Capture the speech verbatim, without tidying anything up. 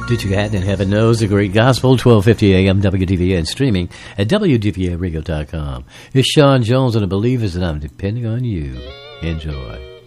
Did you had and heaven knows the great gospel, twelve fifty a.m. W D V A and streaming at W D V A radio dot com. It's Sean Jones and the Believers, and I'm depending on you. Enjoy.